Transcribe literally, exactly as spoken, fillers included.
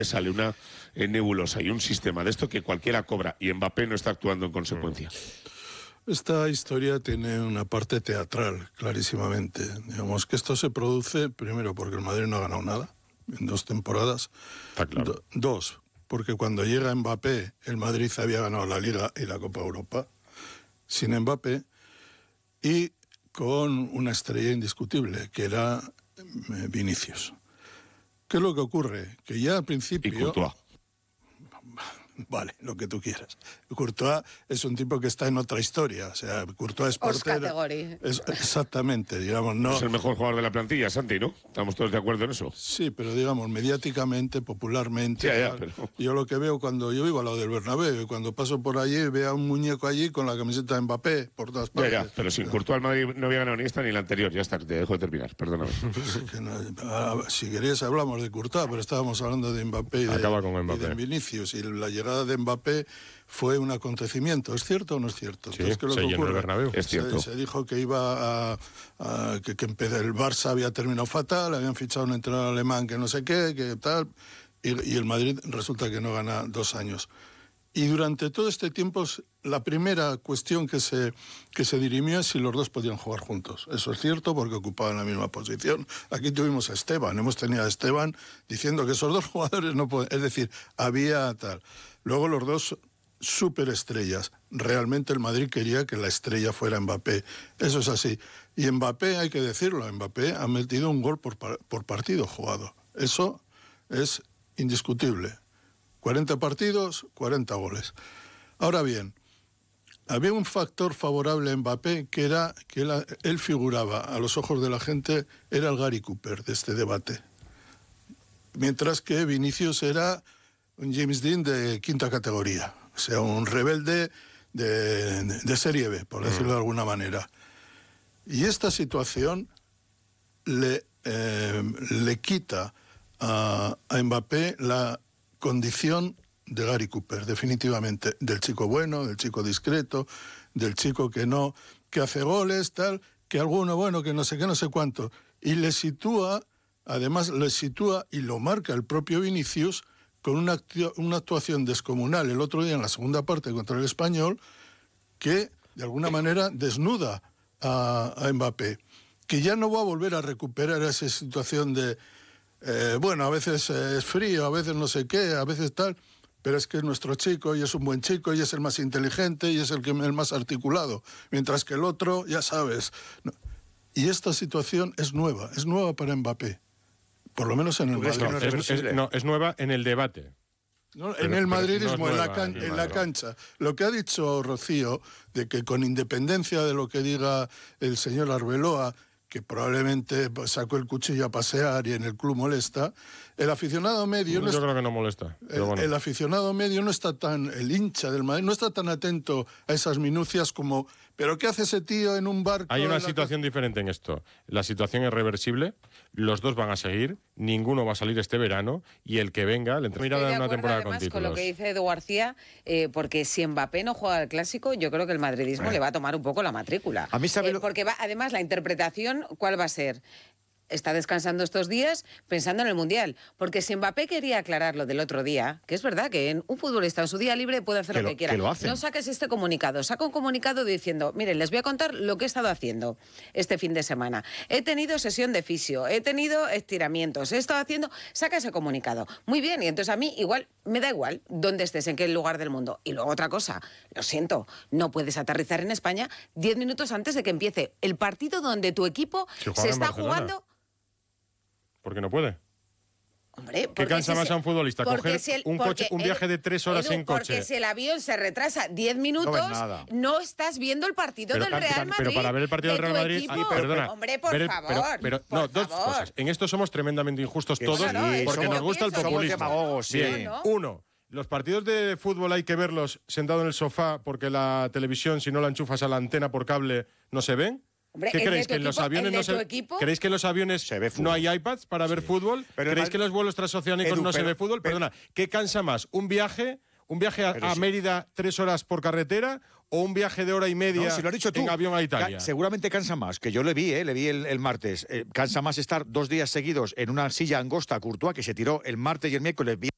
sale una eh, nebulosa y un sistema de esto que cualquiera cobra y Mbappé no está actuando en consecuencia. Esta historia tiene una parte teatral, clarísimamente. Digamos que esto se produce, primero, porque el Madrid no ha ganado nada en dos temporadas. Está claro. Do- dos, porque cuando llega Mbappé, el Madrid había ganado la Liga y la Copa Europa sin Mbappé y con una estrella indiscutible, que era eh, Vinicius. ¿Qué es lo que ocurre? Que ya al principio... Y Courtois. Vale, lo que tú quieras. Courtois es un tipo que está en otra historia. O sea, Courtois es portero. Es, exactamente, digamos, no... Es el mejor jugador de la plantilla, Santi, ¿no? Estamos todos de acuerdo en eso. Sí, pero digamos, mediáticamente, popularmente... Ya, ya, pero... Yo lo que veo cuando yo vivo al lado del Bernabéu, y cuando paso por allí veo a un muñeco allí con la camiseta de Mbappé por todas partes. Ya, ya, pero sin Courtois el Madrid no había ganado ni esta ni la anterior. Ya está, te dejo de terminar, perdóname. Pues es que no, a, si queréis hablamos de Courtois, pero estábamos hablando de Mbappé y de, Acaba con Mbappé. y de Vinicius, y la llegada de Mbappé fue un acontecimiento. ¿Es cierto o no es cierto? Sí, Entonces, ¿qué es lo se que llenó el ocurre? Bernabéu. Es cierto. Se, se dijo que iba a, a que, que empezó, el Barça había terminado fatal, habían fichado un entrenador alemán que no sé qué, que tal, y, y el Madrid resulta que no gana dos años. Y durante todo este tiempo, la primera cuestión que se, que se dirimió es si los dos podían jugar juntos. Eso es cierto porque ocupaban la misma posición. Aquí tuvimos a Esteban, hemos tenido a Esteban diciendo que esos dos jugadores no pueden... Es decir, había tal. Luego los dos superestrellas. Realmente el Madrid quería que la estrella fuera Mbappé. Eso es así. Y Mbappé, hay que decirlo, Mbappé ha metido un gol por, por partido jugado. Eso es indiscutible. cuarenta partidos, cuarenta goles. Ahora bien, había un factor favorable a Mbappé que era que él, él figuraba a los ojos de la gente, era el Gary Cooper de este debate. Mientras que Vinicius era un James Dean de quinta categoría, o sea, un rebelde de, de, de serie B, por decirlo de alguna manera. Y esta situación le, eh, le quita a, a Mbappé la condición de Gary Cooper, definitivamente, del chico bueno, del chico discreto, del chico que no, que hace goles, tal, que alguno bueno, que no sé qué, no sé cuánto, y le sitúa, además le sitúa y lo marca el propio Vinicius con una, actu- una actuación descomunal el otro día en la segunda parte contra el Español, que de alguna manera desnuda a, a Mbappé, que ya no va a volver a recuperar esa situación de Eh, bueno, a veces eh, es frío, a veces no sé qué, a veces tal, pero es que es nuestro chico y es un buen chico y es el más inteligente y es el, que, el más articulado, mientras que el otro, ya sabes. No. Y esta situación es nueva, es nueva para Mbappé, por lo menos en el Madrid. No, es, es, no, es nueva en el debate. No, pero, en el madridismo, no en, la nueva, can, en, en la cancha. Lo que ha dicho Rocío, de que con independencia de lo que diga el señor Arbeloa, que probablemente sacó el cuchillo a pasear y en el club molesta, el aficionado medio... Yo no creo está, que no molesta. El, bueno. el aficionado medio no está tan... El hincha del Madrid no está tan atento a esas minucias como... ¿Pero qué hace ese tío en un barco? Hay una en situación la... diferente en esto. La situación es reversible, los dos van a seguir, ninguno va a salir este verano y el que venga, le entra mirada en una temporada con títulos. Con lo que dice Edu García, eh, porque si Mbappé no juega al Clásico, yo creo que el madridismo eh. le va a tomar un poco la matrícula. A mí sabe eh, lo... Porque va, además la interpretación, ¿cuál va a ser? Está descansando estos días pensando en el Mundial. Porque si Mbappé quería aclarar lo del otro día, que es verdad que en un futbolista en su día libre puede hacer que lo, lo que quiera. Que lo hacen. No saques este comunicado. Saca un comunicado diciendo, miren, les voy a contar lo que he estado haciendo este fin de semana. He tenido sesión de fisio, he tenido estiramientos, he estado haciendo... Saca ese comunicado. Muy bien, y entonces a mí igual, me da igual dónde estés, en qué lugar del mundo. Y luego otra cosa, lo siento, no puedes aterrizar en España diez minutos antes de que empiece el partido donde tu equipo si se está jugando... ¿Por qué no puede? Hombre, ¿qué cansa si más se, a un futbolista? ¿Coger si el, un, coche, un viaje de tres horas Edu, en coche? Porque si el avión se retrasa diez minutos, no, no estás viendo el partido pero, del Real Madrid. Pero para ver el partido del Real Madrid... Ay, perdona. Hombre, por el, favor. Pero, pero, por no, favor. dos cosas. En esto somos tremendamente injustos todos, claro, porque nos gusta el populismo. Demagogos, sí. Bien, no, no. Uno, los partidos de fútbol hay que verlos sentado en el sofá porque la televisión, si no la enchufas a la antena por cable, no se ven. Hombre, ¿Qué creéis? ¿Que equipo, en los aviones no se equipo? ¿Creéis que en los aviones se ve no hay iPads para ver sí. fútbol? Pero ¿Creéis mal... que en los vuelos transoceánicos Edu, no pero, se ve fútbol? pero... Perdona, ¿qué cansa más? ¿Un viaje, un viaje a, a Mérida tres horas por carretera o un viaje de hora y media no, si lo has dicho tú, en avión a Italia? Ca seguramente cansa más, que yo le vi, eh, le vi el, el martes. Eh, cansa más estar dos días seguidos en una silla angosta a Courtois, que se tiró el martes y el miércoles.